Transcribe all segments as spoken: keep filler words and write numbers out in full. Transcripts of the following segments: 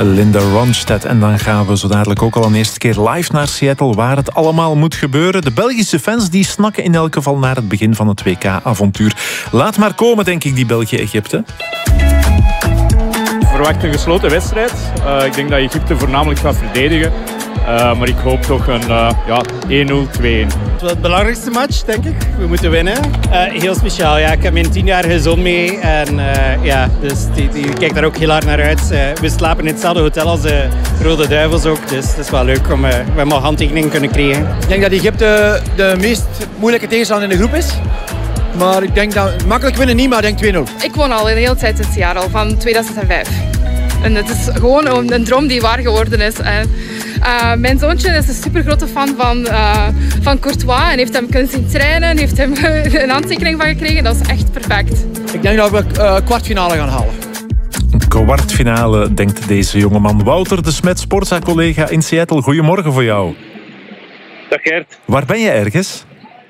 Linda Ronstadt. En dan gaan we zo dadelijk ook al een eerste keer live naar Seattle, waar het allemaal moet gebeuren. De Belgische fans die snakken in elk geval naar het begin van het W K-avontuur. Laat maar komen, denk ik, die België-Egypte. Ik verwacht een gesloten wedstrijd. Uh, ik denk dat Egypte voornamelijk gaat verdedigen. Uh, maar ik hoop toch een uh, ja, één nul, twee-een. Het was het belangrijkste match, denk ik. We moeten winnen. Uh, heel speciaal, ja. Ik heb mijn tienjarige zoon mee. En uh, ja, dus die, die kijkt daar ook heel hard naar uit. Uh, we slapen in hetzelfde hotel als de Rode Duivels ook. Dus het is wel leuk om uh, we hebben al handtekeningen kunnen krijgen. Ik denk dat Egypte de meest moeilijke tegenstander in de groep is. Maar ik denk dat makkelijk winnen niet, maar ik denk twee nul. Ik woon al de hele tijd in Seattle, van tweeduizend vijf. En het is gewoon een, een droom die waar geworden is. En, uh, mijn zoontje is een super grote fan van, uh, van Courtois en heeft hem kunnen zien trainen, heeft hem een handtekening van gekregen. Dat is echt perfect. Ik denk dat we uh, kwartfinale gaan halen. Kwartfinale, denkt deze jongeman. Wouter de Smet, Sportza-collega in Seattle. Goedemorgen voor jou. Dag Gert. Waar ben je ergens?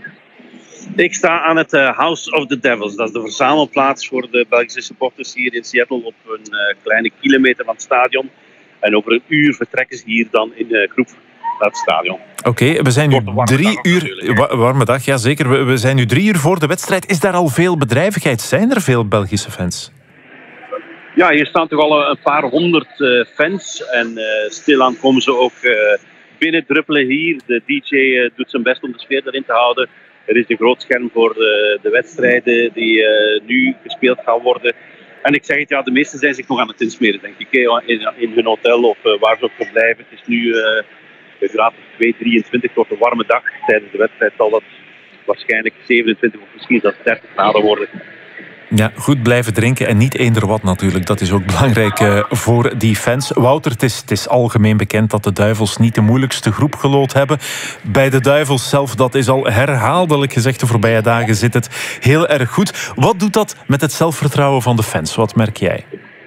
Ik sta aan het uh, House of the Devils. Dat is de verzamelplaats voor de Belgische supporters hier in Seattle op een uh, kleine kilometer van het stadion. En over een uur vertrekken ze hier dan in de groep naar het stadion. Oké, okay, we zijn nu drie uur... Wa warme dag, ja zeker. We, we zijn nu drie uur voor de wedstrijd. Is daar al veel bedrijvigheid? Zijn er veel Belgische fans? Ja, hier staan toch al een paar honderd uh, fans. En uh, stilaan komen ze ook uh, binnendruppelen hier. De D J uh, doet zijn best om de sfeer erin te houden. Er is een groot scherm voor de, de wedstrijden die uh, nu gespeeld gaan worden. En ik zeg het, ja, de meesten zijn zich nog aan het insmeren, denk ik. In, in hun hotel of uh, waar ze ook verblijven. Het is nu uh, een graad of twee, drieëntwintig, het wordt een warme dag. Tijdens de wedstrijd zal dat waarschijnlijk zevenentwintig of misschien zelfs dertig graden worden. Ja, goed blijven drinken en niet eender wat natuurlijk. Dat is ook belangrijk uh, voor die fans. Wouter, het is, het is algemeen bekend dat de Duivels niet de moeilijkste groep gelood hebben. Bij de Duivels zelf, dat is al herhaaldelijk gezegd de voorbije dagen, zit het heel erg goed. Wat doet dat met het zelfvertrouwen van de fans? Wat merk jij?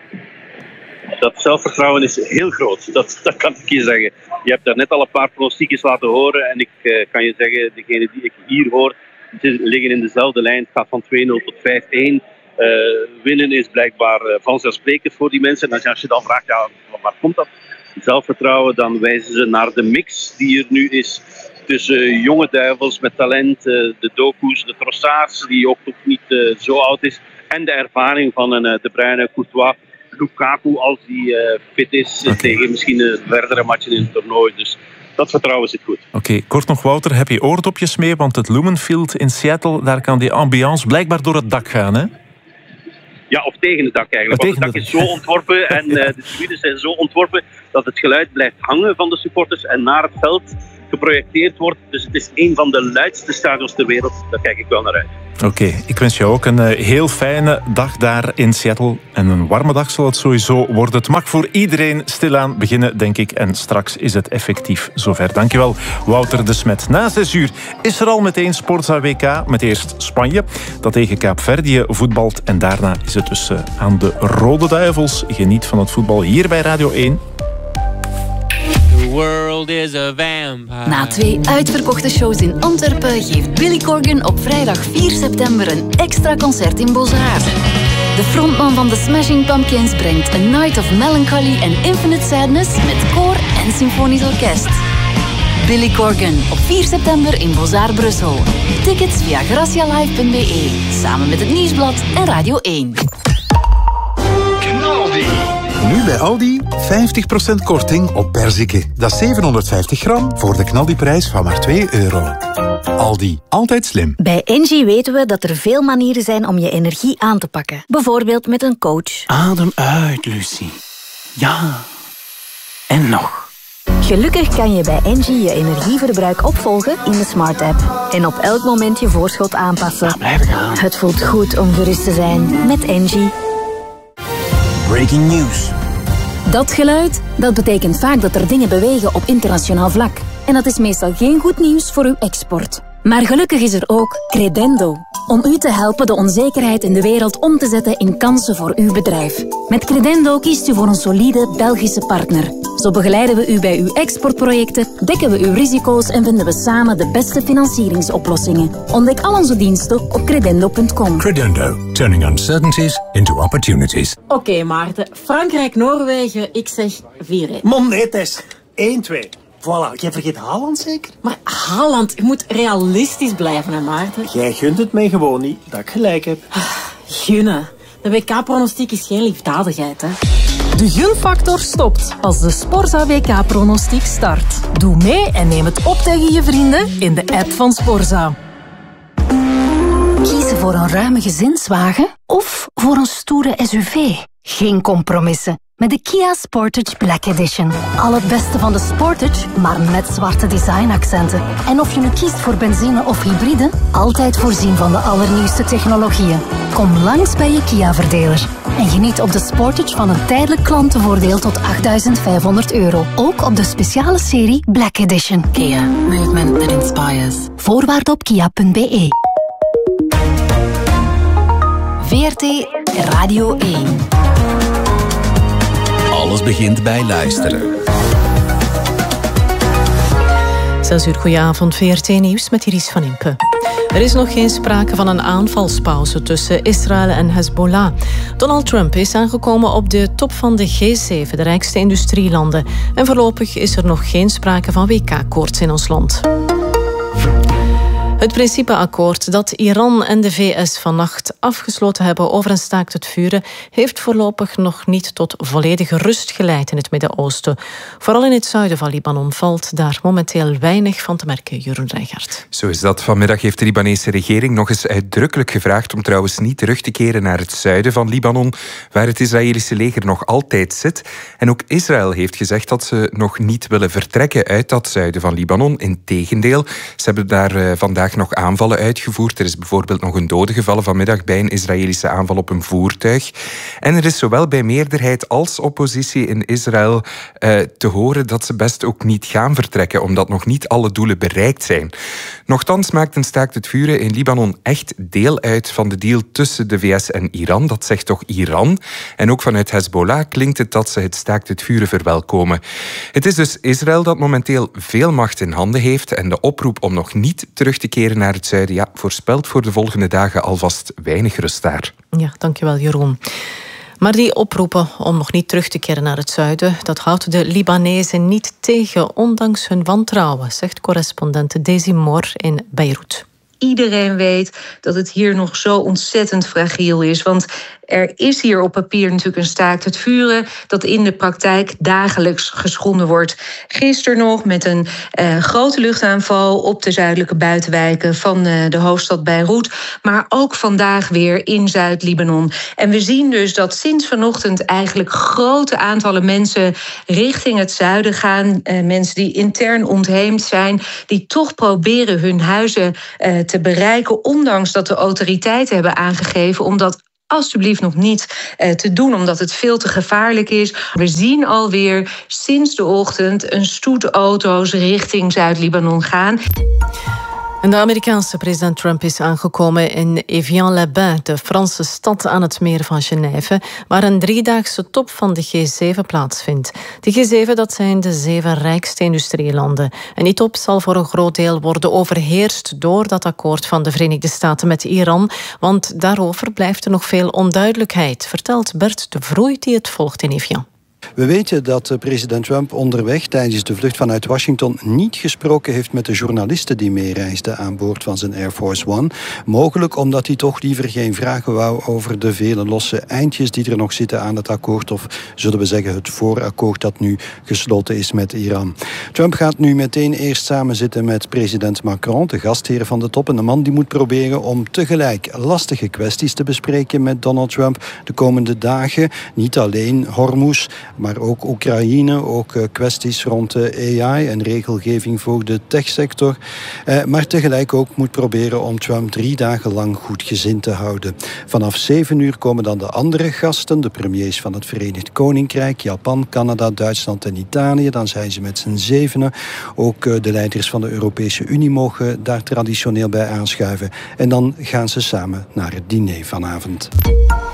Dat zelfvertrouwen is heel groot, dat, dat kan ik je zeggen. Je hebt daar net al een paar pronostiekjes laten horen en ik uh, kan je zeggen, degene die ik hier hoor, die liggen in dezelfde lijn. Het gaat van twee nul tot vijf-één. Uh, winnen is blijkbaar uh, vanzelfsprekend voor die mensen. En als je dan vraagt, ja, waar komt dat zelfvertrouwen? Dan wijzen ze naar de mix die er nu is tussen uh, jonge duivels met talent, uh, de Doku's, de Trossards, die ook nog niet uh, zo oud is, en de ervaring van een uh, De Bruyne, Courtois, Lukaku als die uh, fit is okay. tegen misschien uh, verdere matchen in het toernooi. Dus dat vertrouwen zit goed. Oké, okay, kort nog Wouter, heb je oordopjes mee? Want het Lumen Field in Seattle, daar kan die ambiance blijkbaar door het dak gaan, hè? Ja, of tegen het dak eigenlijk. Want het dak is zo ontworpen en uh, de tribunes zijn zo ontworpen dat het geluid blijft hangen van de supporters en naar het veld geprojecteerd wordt. Dus het is een van de luidste stadions ter wereld. Daar kijk ik wel naar uit. Oké, okay, ik wens je ook een uh, heel fijne dag daar in Seattle. En een warme dag zal het sowieso worden. Het mag voor iedereen stilaan beginnen, denk ik. En straks is het effectief zover. Dankjewel, Wouter de Smet. Na zes uur is er al meteen Sportza W K. Met eerst Spanje, dat tegen Kaapverdië voetbalt. En daarna is het dus uh, aan de Rode Duivels. Geniet van het voetbal hier bij Radio één. World is a vampire. Na twee uitverkochte shows in Antwerpen geeft Billy Corgan op vrijdag vier september een extra concert in Bozard. De frontman van The Smashing Pumpkins brengt A Night of Melancholy and Infinite Sadness met koor en symfonisch orkest. Billy Corgan op vier september in Bozard Brussel. Tickets via gracialive punt b e, samen met het Nieuwsblad en Radio één. Knaldi. Nu bij Aldi vijftig procent korting op perziken. Dat is zevenhonderdvijftig gram voor de knaldiprijs van maar twee euro. Aldi, altijd slim. Bij Engie weten we dat er veel manieren zijn om je energie aan te pakken. Bijvoorbeeld met een coach. Adem uit, Lucie. Ja. En nog. Gelukkig kan je bij Engie je energieverbruik opvolgen in de Smart app. En op elk moment je voorschot aanpassen. Ja, blijf gaan. Het voelt goed om gerust te zijn met Engie. Breaking news. Dat geluid, dat betekent vaak dat er dingen bewegen op internationaal vlak. En dat is meestal geen goed nieuws voor uw export. Maar gelukkig is er ook Credendo. Om u te helpen de onzekerheid in de wereld om te zetten in kansen voor uw bedrijf. Met Credendo kiest u voor een solide Belgische partner. Zo begeleiden we u bij uw exportprojecten, dekken we uw risico's en vinden we samen de beste financieringsoplossingen. Ontdek al onze diensten op credendo punt com. Credendo, turning uncertainties into opportunities. Oké okay, Maarten, Frankrijk-Noorwegen, ik zeg vier één. Mom, nee Tess, één twee. Voilà, jij vergeet Haaland zeker? Maar Haaland, je moet realistisch blijven, hè Maarten? Jij gunt het mij gewoon niet, dat ik gelijk heb. Gunnen. De W K-pronostiek is geen liefdadigheid, hè. De gunfactor stopt als de Sporza W K-pronostiek start. Doe mee en neem het op tegen je vrienden in de app van Sporza. Kiezen voor een ruime gezinswagen of voor een stoere S U V? Geen compromissen. Met de Kia Sportage Black Edition. Al het beste van de Sportage, maar met zwarte designaccenten. En of je nu kiest voor benzine of hybride, altijd voorzien van de allernieuwste technologieën. Kom langs bij je Kia-verdeler. En geniet op de Sportage van een tijdelijk klantenvoordeel tot achtduizend vijfhonderd euro. Ook op de speciale serie Black Edition. Kia, movement that inspires. Voorwaarden op kia punt b e. V R T Radio één. Alles begint bij luisteren. zes uur, goedenavond, V R T Nieuws met Iris van Impe. Er is nog geen sprake van een aanvalspauze tussen Israël en Hezbollah. Donald Trump is aangekomen op de top van de G zeven, de rijkste industrielanden. En voorlopig is er nog geen sprake van W K-koorts in ons land. Het principeakkoord dat Iran en de V S vannacht afgesloten hebben over een staakt het vuren heeft voorlopig nog niet tot volledige rust geleid in het Midden-Oosten. Vooral in het zuiden van Libanon valt daar momenteel weinig van te merken, Jeroen Rijgaard. Zo is dat. Vanmiddag heeft de Libanese regering nog eens uitdrukkelijk gevraagd om trouwens niet terug te keren naar het zuiden van Libanon, waar het Israëlische leger nog altijd zit. En ook Israël heeft gezegd dat ze nog niet willen vertrekken uit dat zuiden van Libanon. Integendeel, ze hebben daar uh, vandaag nog aanvallen uitgevoerd. Er is bijvoorbeeld nog een dode gevallen vanmiddag bij een Israëlische aanval op een voertuig. En er is zowel bij meerderheid als oppositie in Israël uh, te horen dat ze best ook niet gaan vertrekken, omdat nog niet alle doelen bereikt zijn. Nochtans maakt een staakt het vuren in Libanon echt deel uit van de deal tussen de V S en Iran. Dat zegt toch Iran. En ook vanuit Hezbollah klinkt het dat ze het staakt het vuren verwelkomen. Het is dus Israël dat momenteel veel macht in handen heeft en de oproep om nog niet terug te keren naar het zuiden, ja, voorspelt voor de volgende dagen alvast weinig rust daar. Ja, dankjewel Jeroen. Maar die oproepen om nog niet terug te keren naar het zuiden, dat houdt de Libanezen niet tegen, ondanks hun wantrouwen, zegt correspondent Daisy Moore in Beirut. Iedereen weet dat het hier nog zo ontzettend fragiel is. Want er is hier op papier natuurlijk een staakt het vuren dat in de praktijk dagelijks geschonden wordt. Gisteren nog met een uh, grote luchtaanval op de zuidelijke buitenwijken van uh, de hoofdstad Beirut. Maar ook vandaag weer in Zuid-Libanon. En we zien dus dat sinds vanochtend eigenlijk grote aantallen mensen richting het zuiden gaan. Uh, mensen die intern ontheemd zijn, die toch proberen hun huizen uh, te bereiken, ondanks dat de autoriteiten hebben aangegeven om dat alsjeblieft nog niet uh, te doen, omdat het veel te gevaarlijk is. We zien alweer sinds de ochtend een stoet auto's richting Zuid-Libanon gaan. En de Amerikaanse president Trump is aangekomen in Evian-les-Bains, de Franse stad aan het meer van Genève, waar een driedaagse top van de G zeven plaatsvindt. De G zeven, dat zijn de zeven rijkste industrielanden. En die top zal voor een groot deel worden overheerst door dat akkoord van de Verenigde Staten met Iran, want daarover blijft er nog veel onduidelijkheid, vertelt Bert de Vroei die het volgt in Evian. We weten dat president Trump onderweg tijdens de vlucht vanuit Washington niet gesproken heeft met de journalisten die meereisden aan boord van zijn Air Force One. Mogelijk omdat hij toch liever geen vragen wou over de vele losse eindjes die er nog zitten aan het akkoord, of zullen we zeggen het voorakkoord dat nu gesloten is met Iran. Trump gaat nu meteen eerst samen zitten met president Macron, de gastheer van de top, en de man die moet proberen om tegelijk lastige kwesties te bespreken met Donald Trump de komende dagen. Niet alleen Hormuz, maar ook Oekraïne, ook uh, kwesties rond de A I en regelgeving voor de techsector. Uh, maar tegelijk ook moet proberen om Trump drie dagen lang goedgezind te houden. Vanaf zeven uur komen dan de andere gasten, de premiers van het Verenigd Koninkrijk, Japan, Canada, Duitsland en Italië. Dan zijn ze met z'n zevenen. Ook uh, de leiders van de Europese Unie mogen daar traditioneel bij aanschuiven. En dan gaan ze samen naar het diner vanavond.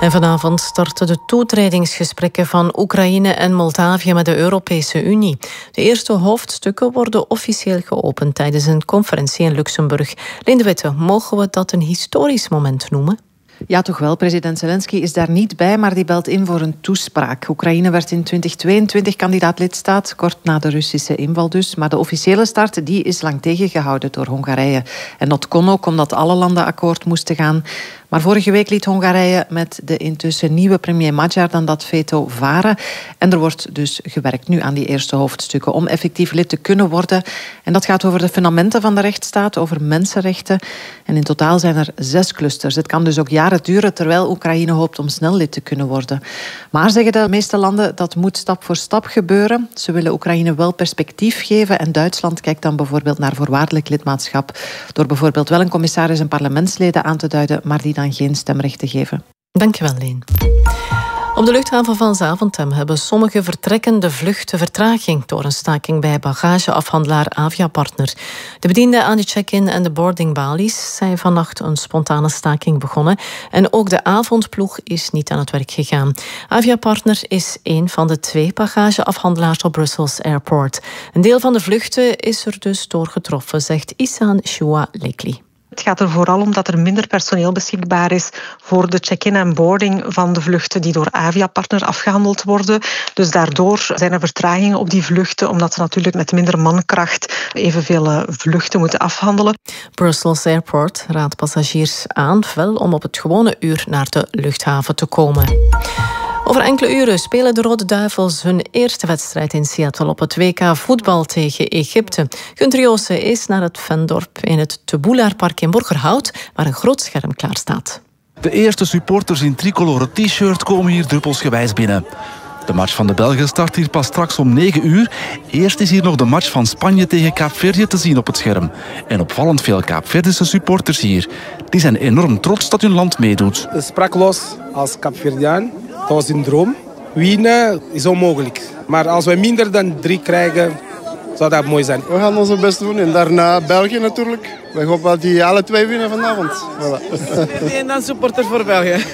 En vanavond starten de toetredingsgesprekken van Oekraïne en Moldavië met de Europese Unie. De eerste hoofdstukken worden officieel geopend tijdens een conferentie in Luxemburg. Leen de Witte, mogen we dat een historisch moment noemen? Ja, toch wel. President Zelensky is daar niet bij, maar die belt in voor een toespraak. Oekraïne werd in twintig tweeëntwintig kandidaat-lidstaat, kort na de Russische inval dus. Maar de officiële start die is lang tegengehouden door Hongarije. En dat kon ook omdat alle landen akkoord moesten gaan. Maar vorige week liet Hongarije met de intussen nieuwe premier Magyar dan dat veto varen. En er wordt dus gewerkt nu aan die eerste hoofdstukken om effectief lid te kunnen worden. En dat gaat over de fundamenten van de rechtsstaat, over mensenrechten. En in totaal zijn er zes clusters. Het kan dus ook jaren duren, terwijl Oekraïne hoopt om snel lid te kunnen worden. Maar zeggen de meeste landen, dat moet stap voor stap gebeuren. Ze willen Oekraïne wel perspectief geven en Duitsland kijkt dan bijvoorbeeld naar voorwaardelijk lidmaatschap. Door bijvoorbeeld wel een commissaris en parlementsleden aan te duiden, maar die dan geen stemrecht te geven. Dankjewel, Leen. Op de luchthaven van Zaventem hebben sommige vertrekkende vluchten vertraging door een staking bij bagageafhandelaar Aviapartner. De bedienden aan de check-in en de boardingbalies zijn vannacht een spontane staking begonnen en ook de avondploeg is niet aan het werk gegaan. Aviapartner is een van de twee bagageafhandelaars op Brussels Airport. Een deel van de vluchten is er dus door getroffen, zegt Isan Shua Lekli. Het gaat er vooral om dat er minder personeel beschikbaar is voor de check-in en boarding van de vluchten die door Aviapartner afgehandeld worden. Dus daardoor zijn er vertragingen op die vluchten, omdat ze natuurlijk met minder mankracht evenveel vluchten moeten afhandelen. Brussels Airport raadt passagiers aan wel om op het gewone uur naar de luchthaven te komen. Over enkele uren spelen de Rode Duivels hun eerste wedstrijd in Seattle op het W K voetbal tegen Egypte. Gunther Joosten is naar het Vendorp in het Te Boelaerpark in Borgerhout, waar een groot scherm klaar staat. De eerste supporters in tricolore t-shirt komen hier druppelsgewijs binnen. De match van de Belgen start hier pas straks om negen uur. Eerst is hier nog de match van Spanje tegen Kaapverdië te zien op het scherm. En opvallend veel Kaapverdische supporters hier. Die zijn enorm trots dat hun land meedoet. Sprakeloos als Kaapverdiaan. Dat was een droom. Winnen is onmogelijk. Maar als we minder dan drie krijgen, zou dat mooi zijn. We gaan onze best doen en daarna België natuurlijk. We hopen dat die alle twee winnen vanavond. Voilà. En dan supporter voor België.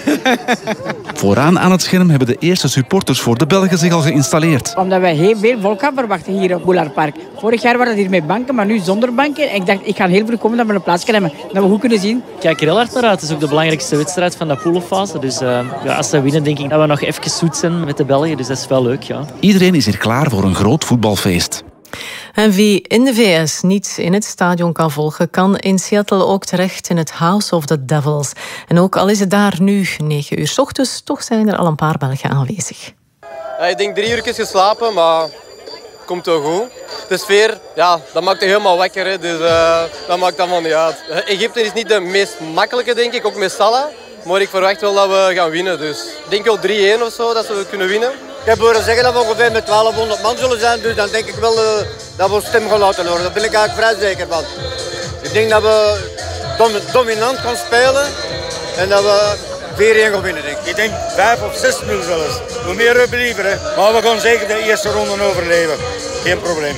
Vooraan aan het scherm hebben de eerste supporters voor de Belgen zich al geïnstalleerd. Omdat wij heel veel volk gaan verwachten hier op Boelaerpark. Vorig jaar waren het hier met banken, maar nu zonder banken. En ik dacht, ik ga heel veel komen dat we een plaats kunnen hebben. Dat we goed kunnen zien. Ik kijk er heel hard naar uit. Het is ook de belangrijkste wedstrijd van de poolfase. Dus uh, ja, als ze winnen, denk ik dat we nog even zoet zijn met de Belgen. Dus dat is wel leuk, ja. Iedereen is hier klaar voor een groot voetbalfeest. En wie in de V S niet in het stadion kan volgen, kan in Seattle ook terecht in het House of the Devils. En ook al is het daar nu negen uur 's ochtends, toch zijn er al een paar Belgen aanwezig. Ja, ik denk drie uur geslapen, maar het komt wel goed. De sfeer, ja, dat maakt het helemaal wakker. Hè. Dus uh, dat maakt allemaal niet uit. Egypte is niet de meest makkelijke, denk ik, ook met Salah. Maar ik verwacht wel dat we gaan winnen. Dus ik denk wel drie-één of zo, dat we kunnen winnen. Ik heb horen zeggen dat we ongeveer met twaalfhonderd man zullen zijn, dus dan denk ik wel uh, dat we stem gaan laten horen. Daar ben ik eigenlijk vrij zeker van. Ik denk dat we dom dominant gaan spelen en dat we vier-één gaan winnen, denk ik. Ik denk vijf of zes nul zelfs. Hoe meer we believen, hè. Maar we gaan zeker de eerste ronde overleven. Geen probleem.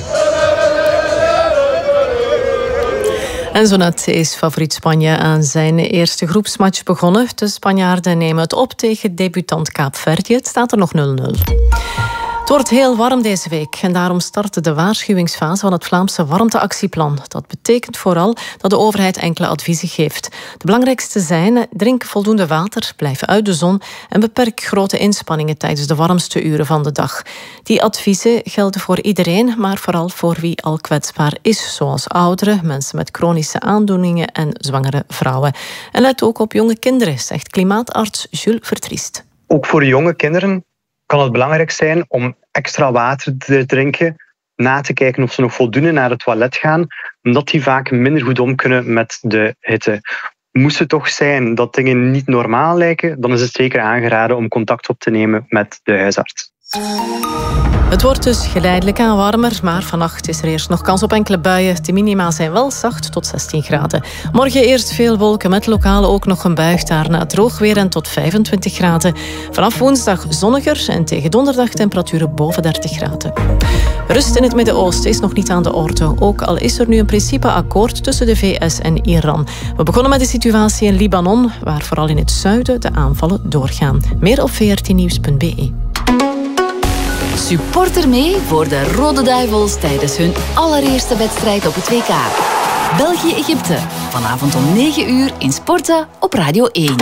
En zo net is favoriet Spanje aan zijn eerste groepsmatch begonnen. De Spanjaarden nemen het op tegen debutant Kaapverdië. Het staat er nog nul nul. Het wordt heel warm deze week en daarom start de waarschuwingsfase van het Vlaamse warmteactieplan. Dat betekent vooral dat de overheid enkele adviezen geeft. De belangrijkste zijn: drink voldoende water, blijf uit de zon en beperk grote inspanningen tijdens de warmste uren van de dag. Die adviezen gelden voor iedereen, maar vooral voor wie al kwetsbaar is, zoals ouderen, mensen met chronische aandoeningen en zwangere vrouwen. En let ook op jonge kinderen, zegt klimaatarts Jules Vertriest. Ook voor jonge kinderen kan het belangrijk zijn om extra water te drinken, na te kijken of ze nog voldoende naar het toilet gaan, omdat die vaak minder goed om kunnen met de hitte. Moest het toch zijn dat dingen niet normaal lijken, dan is het zeker aangeraden om contact op te nemen met de huisarts. Het wordt dus geleidelijk aan warmer, maar vannacht is er eerst nog kans op enkele buien. De minima zijn wel zacht tot zestien graden. Morgen eerst veel wolken met lokaal ook nog een bui. Daarna droog weer en tot vijfentwintig graden. Vanaf woensdag zonniger en tegen donderdag temperaturen boven dertig graden. Rust in het Midden-Oosten is nog niet aan de orde. Ook al is er nu een principeakkoord tussen de V S en Iran. We begonnen met de situatie in Libanon, waar vooral in het zuiden de aanvallen doorgaan. Meer op v r t nieuws punt b e. Supporter mee voor de Rode Duivels tijdens hun allereerste wedstrijd op het W K. België-Egypte, vanavond om negen uur in Sporta op Radio één.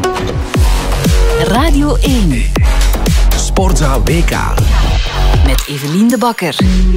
Radio één. Sporta W K. Met Evelien de Bakker.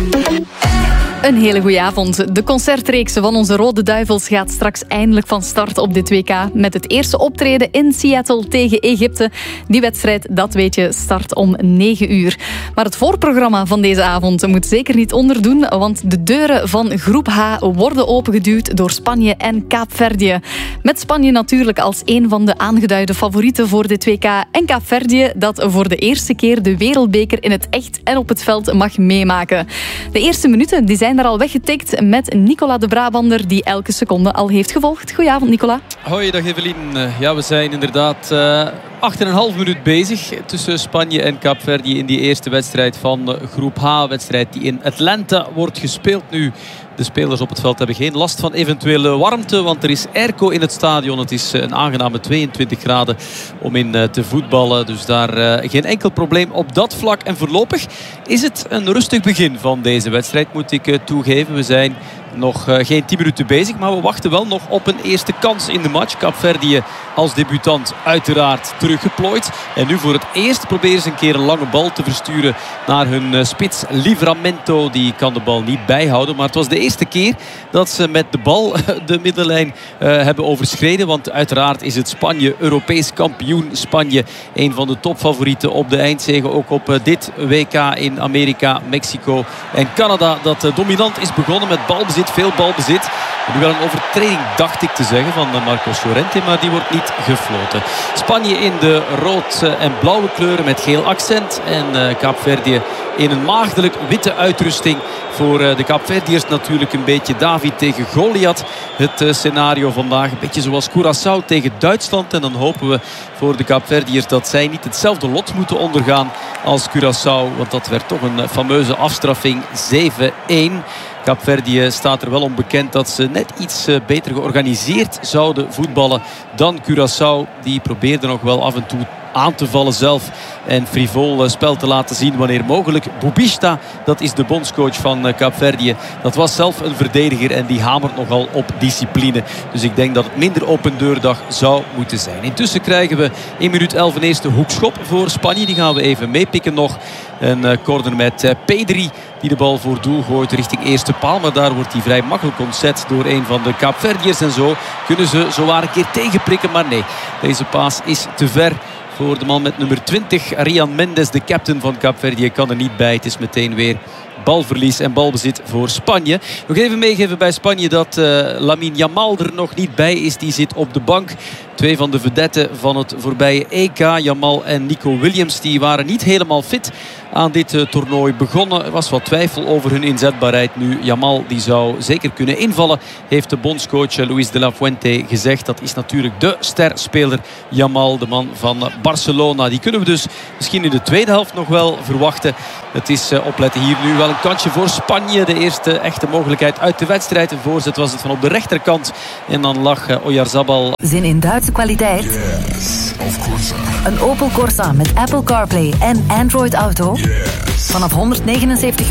Een hele goede avond. De concertreeks van onze Rode Duivels gaat straks eindelijk van start op dit W K. Met het eerste optreden in Seattle tegen Egypte. Die wedstrijd, dat weet je, start om negen uur. Maar het voorprogramma van deze avond moet zeker niet onderdoen, want de deuren van groep H worden opengeduwd door Spanje en Kaapverdië. Met Spanje natuurlijk als een van de aangeduide favorieten voor dit W K. En Kaapverdië dat voor de eerste keer de wereldbeker in het echt en op het veld mag meemaken. De eerste minuten die zijn er al weggetikt met Nicola de Brabander, die elke seconde al heeft gevolgd. Goedenavond, Nicola. Hoi, dag Evelien. Ja, we zijn inderdaad uh, acht en een half minuut bezig tussen Spanje en Kaapverdië in die eerste wedstrijd van groep H. Wedstrijd die in Atlanta wordt gespeeld nu. De spelers op het veld hebben geen last van eventuele warmte, want er is airco in het stadion. Het is een aangename tweeëntwintig graden om in te voetballen. Dus daar uh, geen enkel probleem op dat vlak. En voorlopig is het een rustig begin van deze wedstrijd, moet ik uh, toegeven. We zijn nog uh, geen tien minuten bezig, maar we wachten wel nog op een eerste kans in de match. Kaapverdië als debutant uiteraard teruggeplooid. En nu voor het eerst proberen ze een keer een lange bal te versturen naar hun uh, spits Livramento. Die kan de bal niet bijhouden, maar het was de eerste keer dat ze met de bal de middenlijn uh, hebben overschreden. Want uiteraard is het Spanje Europees kampioen. Spanje een van de topfavorieten op de eindzege. Ook op uh, dit W K in Amerika, Mexico en Canada. Dat uh, dominant is begonnen met balbezit. Veel balbezit. Nu wel een overtreding, dacht ik te zeggen, van Marcos Llorente, maar die wordt niet gefloten. Spanje in de rood en blauwe kleuren met geel accent. En uh, Kaapverdië in een maagdelijk witte uitrusting. Voor uh, de Kaapverdiërs natuurlijk een beetje David tegen Goliath. Het uh, scenario vandaag een beetje zoals Curaçao tegen Duitsland. En dan hopen we voor de Kaapverdiërs dat zij niet hetzelfde lot moeten ondergaan als Curaçao. Want dat werd toch een uh, fameuze afstraffing, zeven één. Kaapverdië staat er wel om bekend dat ze net iets beter georganiseerd zouden voetballen dan Curaçao. Die probeerde nog wel af en toe aan te vallen zelf en frivol spel te laten zien wanneer mogelijk. Bubista, dat is de bondscoach van Kaapverdië. Dat was zelf een verdediger en die hamert nogal op discipline. Dus ik denk dat het minder open deurdag zou moeten zijn. Intussen krijgen we in minuut elf een eerste hoekschop voor Spanje. Die gaan we even meepikken nog. Een corner met Pedri die de bal voor doel gooit richting eerste paal. Maar daar wordt hij vrij makkelijk ontzet door een van de Kaapverdiërs. En zo kunnen ze zowaar een keer tegenprikken. Maar nee, deze paas is te ver voor de man met nummer twintig. Rian Mendes, de captain van Kaapverdië, kan er niet bij. Het is meteen weer balverlies en balbezit voor Spanje. Nog even meegeven bij Spanje dat uh, Lamine Yamal er nog niet bij is. Die zit op de bank. Twee van de vedetten van het voorbije E K, Yamal en Nico Williams, die waren niet helemaal fit aan dit uh, toernooi begonnen. Er was wat twijfel over hun inzetbaarheid. Nu, Yamal die zou zeker kunnen invallen, heeft de bondscoach uh, Luis de la Fuente gezegd. Dat is natuurlijk de sterspeler Yamal, de man van uh, Barcelona. Die kunnen we dus misschien in de tweede helft nog wel verwachten. Het is uh, opletten hier nu wel een kansje voor Spanje. De eerste echte mogelijkheid uit de wedstrijd. Een voorzet was het van op de rechterkant. En dan lag uh, Oyarzabal. Zin in Duitse kwaliteit? Yes, of course. Een Opel Corsa met Apple CarPlay en Android Auto? Yes. Vanaf honderdnegenenzeventig